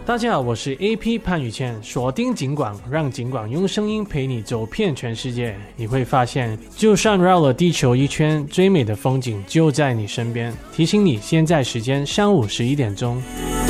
大家好，我是 AP 潘宇谦，锁定警广，让警广用声音陪你走遍全世界。你会发现，就算绕了地球一圈，最美的风景就在你身边。提醒你，现在时间上午11点钟。